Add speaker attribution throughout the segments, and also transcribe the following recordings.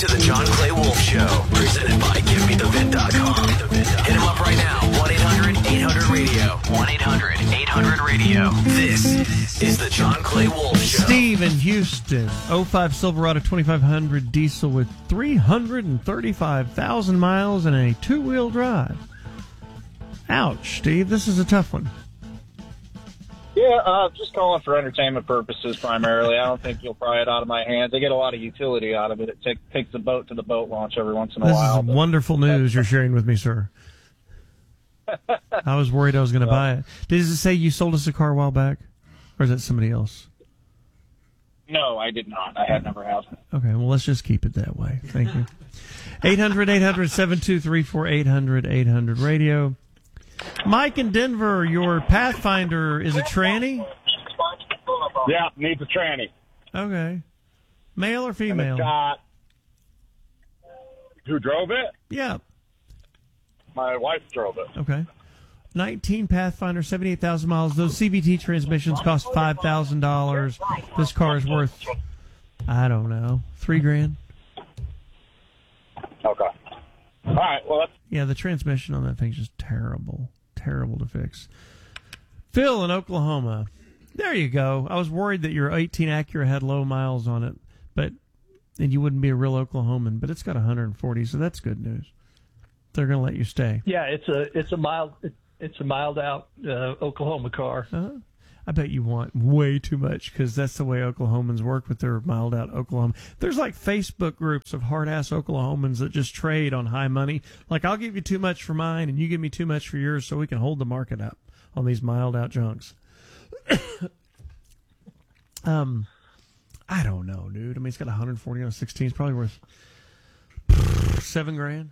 Speaker 1: to the John Clay Wolf Show, presented by GiveMeTheVin.com. Hit him up right now, 1-800-800-RADIO, 1-800-800-RADIO. This is the John Clay Wolf Show.
Speaker 2: Steve in Houston, 05 Silverado 2500 diesel with 335,000 miles and a two-wheel drive. Ouch, Steve, this is a tough one.
Speaker 3: Yeah, just calling for entertainment purposes primarily. I don't think you'll pry it out of my hands. I get a lot of utility out of it. It takes the boat to the boat launch every once in a while.
Speaker 2: This is wonderful news you're sharing with me, sir. I was worried I was going to buy it. Does it say you sold us a car a while back? Or is that somebody else?
Speaker 3: No, I did not. I had never have.
Speaker 2: Okay, well, let's just keep it that way. Thank you. 800-800-7234, 800-800-RADIO. Mike in Denver, your Pathfinder is a tranny?
Speaker 3: Yeah, needs a tranny.
Speaker 2: Okay. Male or female?
Speaker 3: Who drove it?
Speaker 2: Yeah.
Speaker 3: My wife drove it.
Speaker 2: Okay. 19 Pathfinder, 78,000 miles. Those CVT transmissions cost $5,000. This car is worth, I don't know, $3,000.
Speaker 3: Okay. All right, well,
Speaker 2: yeah, the transmission on that thing's just terrible. Terrible to fix. Phil in Oklahoma. There you go. I was worried that your 18 Acura had low miles on it, and you wouldn't be a real Oklahoman, but it's got 140, so that's good news. They're going to let you stay.
Speaker 4: Yeah, it's a mild out Oklahoma car.
Speaker 2: I bet you want way too much because that's the way Oklahomans work with their mild out Oklahoma. There's like Facebook groups of hard ass Oklahomans that just trade on high money. Like, I'll give you too much for mine and you give me too much for yours so we can hold the market up on these mild out junks. I don't know, dude. I mean, it's got 140 on a 16. It's probably worth $7,000.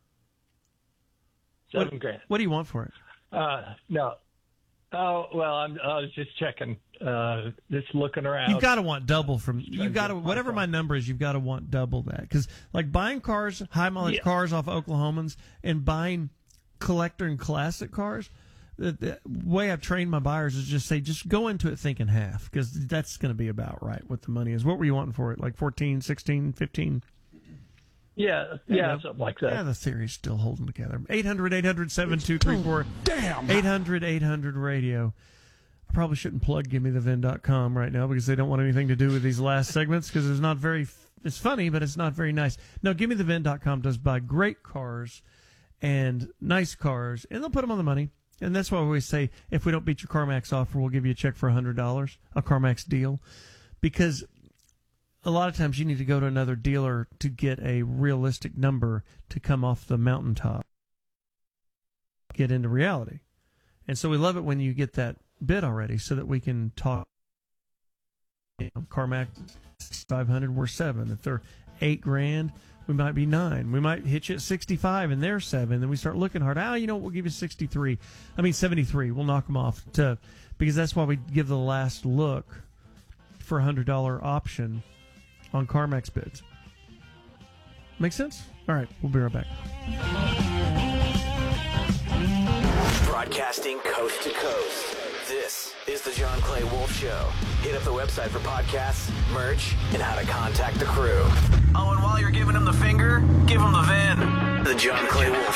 Speaker 4: $7,000.
Speaker 2: What do you want for it?
Speaker 4: No. Oh, well, I was just checking, just looking around.
Speaker 2: You've got to want double whatever my number is, you've got to want double that. Because, like, buying cars, high mileage cars off Oklahomans and buying collector and classic cars, the way I've trained my buyers is just go into it thinking half, because that's going to be about right what the money is. What were you wanting for it? Like 14, 16, 15?
Speaker 4: Yeah, something like that.
Speaker 2: Yeah, the theory's still holding together. 800-800-7234.
Speaker 5: Damn.
Speaker 2: 800-800-RADIO. I probably shouldn't plug GiveMeTheVin.com right now because they don't want anything to do with these last segments because it's funny, but it's not very nice. No, GiveMeTheVin.com does buy great cars and nice cars, and they'll put them on the money. And that's why we always say, if we don't beat your CarMax offer, we'll give you a check for $100, a CarMax deal. Because a lot of times you need to go to another dealer to get a realistic number to come off the mountaintop, get into reality. And so we love it when you get that bid already so that we can talk. CarMax 500, we're 7. If they're $8,000, we might be 9. We might hit you at 65 and they're 7. Then we start looking hard. We'll give you 73. 73. We'll knock them off because that's why we give the last look for a $100 option on CarMax bids. Make sense? All right, we'll be right back.
Speaker 1: Broadcasting coast to coast. This is the John Clay Wolf Show. Hit up the website for podcasts, merch, and how to contact the crew. Oh, and while you're giving them the finger, give them the VIN. The John Clay Wolf